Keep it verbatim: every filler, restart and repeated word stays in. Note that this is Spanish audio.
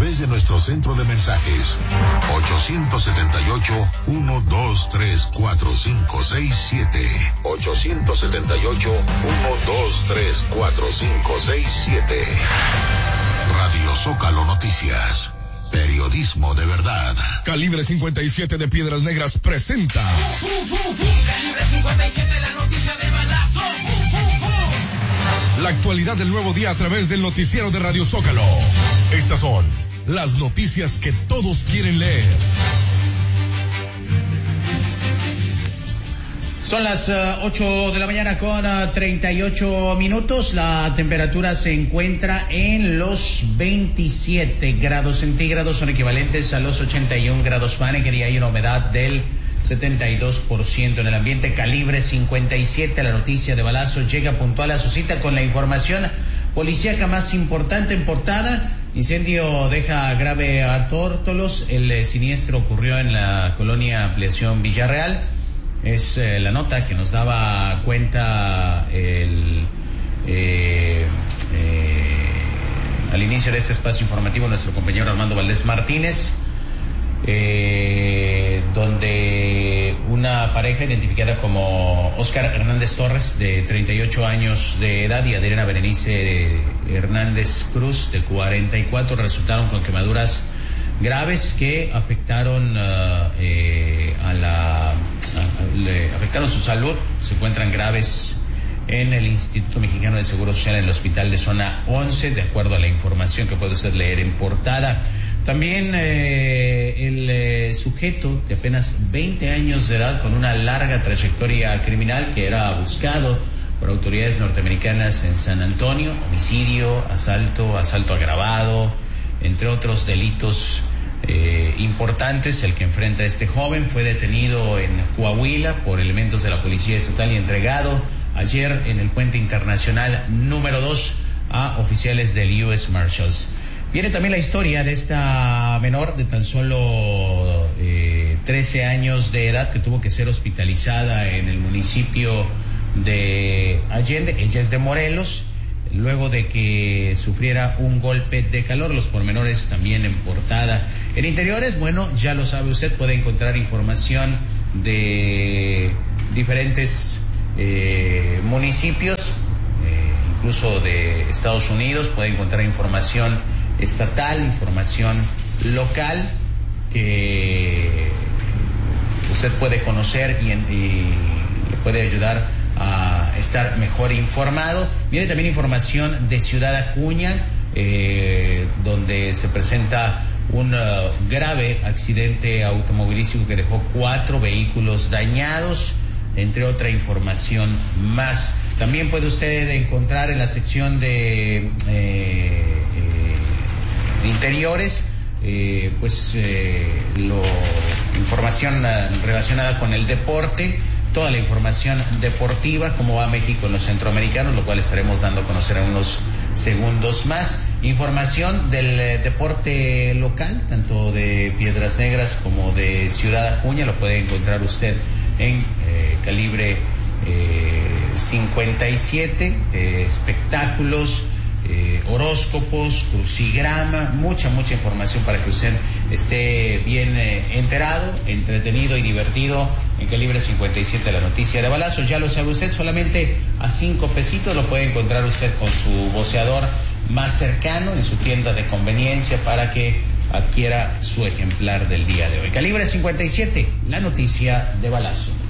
través de nuestro centro de mensajes ocho siete ocho, uno dos tres, cuatro cinco seis siete. ocho siete ocho, uno dos tres, cuatro cinco seis siete. Radio Zócalo Noticias. Periodismo de verdad. Calibre cincuenta y siete de Piedras Negras presenta. Uh, uh, uh, uh. Calibre cincuenta y siete, la noticia de balazo. Uh, uh, uh. La actualidad del nuevo día a través del noticiero de Radio Zócalo. Estas son las noticias que todos quieren leer. Son las uh, ocho de la mañana con uh, treinta y ocho minutos. La temperatura se encuentra en los veintisiete grados centígrados, son equivalentes a los ochenta y un grados Fahrenheit, y hay una humedad del setenta y dos por ciento en el ambiente. Calibre cincuenta y siete, la noticia de balazo llega puntual a su cita con la información policíaca más importante en portada. Incendio deja grave a Tórtolos. El eh, siniestro ocurrió en la colonia Ampliación Villarreal. Es eh, la nota que nos daba cuenta el eh, eh, al inicio de este espacio informativo nuestro compañero Armando Valdés Martínez, eh, donde una pareja identificada como Óscar Hernández Torres, de treinta y ocho años de edad, y Adriana Berenice Hernández Cruz, de cuarenta y cuatro, resultaron con quemaduras graves que afectaron uh, eh, a la a, le afectaron su salud. Se encuentran graves en el Instituto Mexicano de Seguro Social, en el hospital de zona once, de acuerdo a la información que puede usted leer en portada. También eh, el eh, sujeto de apenas veinte años de edad, con una larga trayectoria criminal, que era buscado por autoridades norteamericanas en San Antonio: homicidio, asalto, asalto agravado, entre otros delitos eh, importantes. El que enfrenta a este joven fue detenido en Coahuila por elementos de la Policía Estatal y entregado ayer en el puente internacional número dos a oficiales del U S Marshals. Viene también la historia de esta menor de tan solo eh, trece años de edad, que tuvo que ser hospitalizada en el municipio de Allende. Ella es de Morelos, luego de que sufriera un golpe de calor. Los pormenores también en portada. En interiores, bueno, ya lo sabe usted, puede encontrar información de diferentes eh, municipios, eh, incluso de Estados Unidos. Puede encontrar información estatal, información local, que usted puede conocer y, y le puede ayudar a estar mejor informado. Viene también información de Ciudad Acuña, eh, donde se presenta un uh, grave accidente automovilístico que dejó cuatro vehículos dañados, entre otra información más. También puede usted encontrar en la sección de, eh, eh, de interiores, eh, pues eh, lo, información uh, relacionada con el deporte, toda la información deportiva, cómo va México en los centroamericanos, lo cual estaremos dando a conocer en unos segundos más. Información del eh, deporte local, tanto de Piedras Negras como de Ciudad Acuña, lo puede encontrar usted en eh, Calibre eh, cincuenta y siete, eh, espectáculos, eh, horóscopos, crucigrama, mucha, mucha información para que usted esté bien eh, enterado, entretenido y divertido en Calibre cincuenta y siete, la noticia de balazo. Ya lo sabe usted, solamente a cinco pesitos lo puede encontrar usted con su voceador más cercano en su tienda de conveniencia, para que adquiera su ejemplar del día de hoy. Calibre cincuenta y siete, la noticia de balazo.